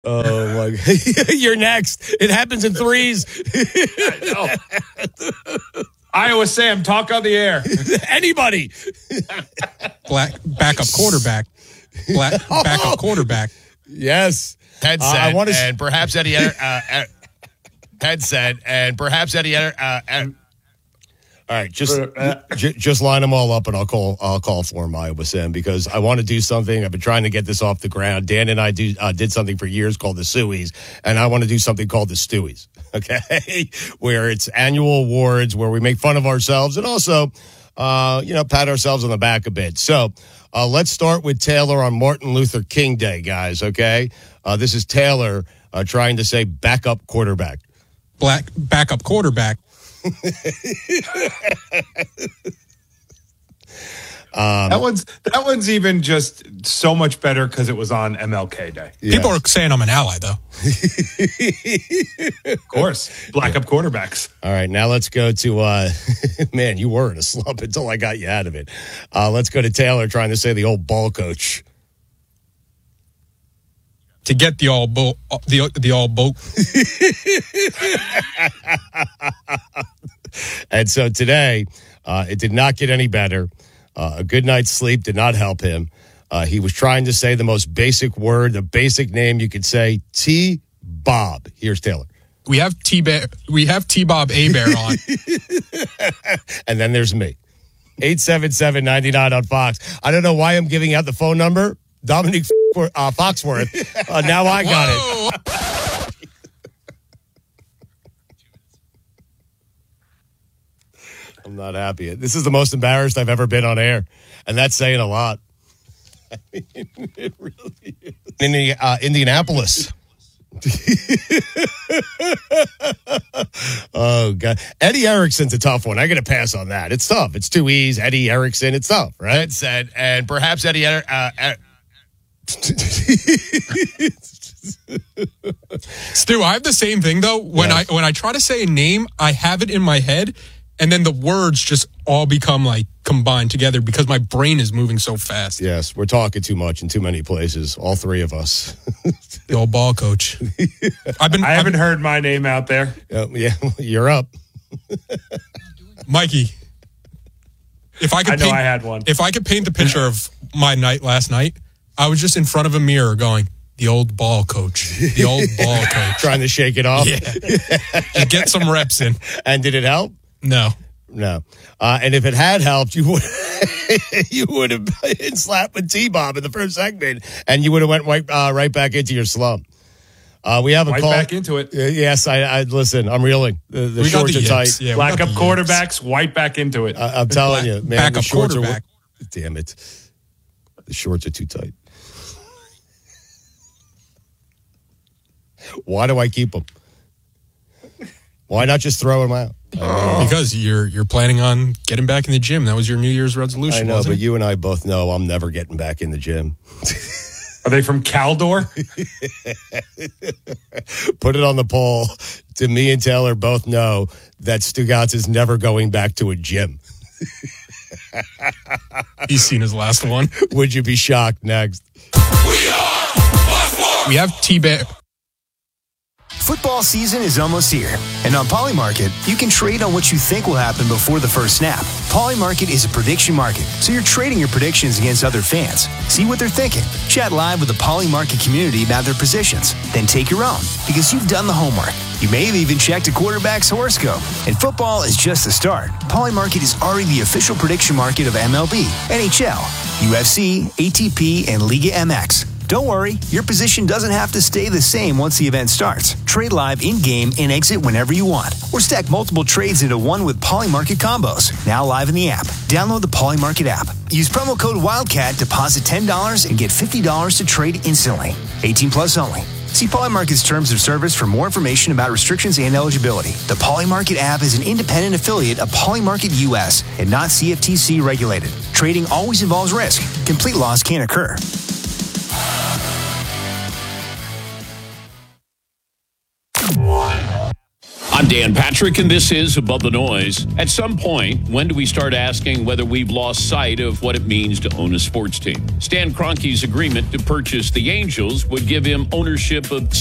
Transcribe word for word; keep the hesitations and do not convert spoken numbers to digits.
Oh, my God. You're next. It happens in threes. Iowa Sam, talk on the air. Anybody. Black backup quarterback. Black backup quarterback. Yes. Headset, uh, I wanna... and perhaps Eddie uh, uh, headset, and perhaps Eddie. Uh, uh, all right, just j- just line them all up, and I'll call I'll call for him, Iowa Sam, because I want to do something. I've been trying to get this off the ground. Dan and I do uh, did something for years called the Sueys, and I want to do something called the Stewies. Okay, where it's annual awards where we make fun of ourselves and also, uh, you know, pat ourselves on the back a bit. So uh, let's start with Taylor on Martin Luther King Day, guys. Okay, uh, this is Taylor uh, trying to say backup quarterback. Black backup quarterback. Um, that one's that one's even just so much better because it was on M L K Day. Yeah. People are saying I'm an ally, though. Of course, black up quarterbacks. All right, now let's go to uh, man. You were in a slump until I got you out of it. Uh, let's go to Taylor trying to say the old ball coach. To get the all boat, the the all boat. And so today, uh, it did not get any better. Uh, a good night's sleep did not help him. Uh, he was trying to say the most basic word, the basic name you could say, T-Bob. Here's Taylor. We have T-Bear, we have T-Bob A-Bear on. And then there's me. eight seven seven, nine nine on Fox. I don't know why I'm giving out the phone number. Dominic uh, Foxworth. Uh, now I got Whoa. it. I'm not happy. This is the most embarrassed I've ever been on air, and that's saying a lot. I mean, it really is. In the, uh, Indianapolis. Oh, God. Eddie Erickson's a tough one. I got to pass on that. It's tough. It's two E's. Eddie Erickson. It's tough, right? Headset, and perhaps Eddie. Uh, uh, Stu, I have the same thing though. When yes. I when I try to say a name, I have it in my head, and then the words just all become like combined together because my brain is moving so fast. Yes, we're talking too much in too many places. All three of us. The old ball coach. I've been. I haven't I've, heard my name out there. Uh, yeah, you're up, Mikey. If I could, I know paint, I had one. If I could paint the picture of my night last night, I was just in front of a mirror going, the old ball coach. The old ball coach. Trying to shake it off? Yeah. Just get some reps in. And did it help? No. No. Uh, and if it had helped, you would you would have been slapped with T-Bob in the first segment, and you would have went right, uh, right back into your slump. Uh, we have a right call. back into it. Uh, yes, I, I listen. I'm reeling. The, the shorts the are tight. Yeah, Black up quarterbacks, white back into it. I, I'm telling Black, you, man. Back the up shorts quarterback. Are, damn it. The shorts are too tight. Why do I keep them? Why not just throw them out? Oh. Because you're you're planning on getting back in the gym. That was your New Year's resolution. I know, wasn't but it? you and I both know I'm never getting back in the gym. Are they from Caldor? Put it on the poll. Do me and Taylor both know that Stugotz is never going back to a gym? He's seen his last one. Would you be shocked? Next. We are We have T-Bear. Football season is almost here, and on Poly Market, you can trade on what you think will happen before the first snap. Poly Market is a prediction market, so you're trading your predictions against other fans. See what they're thinking. Chat live with the Poly Market community about their positions. Then take your own, because you've done the homework. You may have even checked a quarterback's horoscope. And football is just the start. Poly Market is already the official prediction market of M L B, N H L, U F C, A T P, and Liga M X. Don't worry, your position doesn't have to stay the same once the event starts. Trade live in-game and exit whenever you want. Or stack multiple trades into one with Poly Market combos. Now live in the app. Download the Poly Market app. Use promo code Wildcat, deposit ten dollars, and get fifty dollars to trade instantly. eighteen plus only. See Poly Market's terms of service for more information about restrictions and eligibility. The Poly Market app is an independent affiliate of Poly Market U S and not C F T C regulated. Trading always involves risk. Complete loss can occur. I'm Dan Patrick, and this is Above the Noise. At some point, when do we start asking whether we've lost sight of what it means to own a sports team? Stan Kroenke's agreement to purchase the Angels would give him ownership of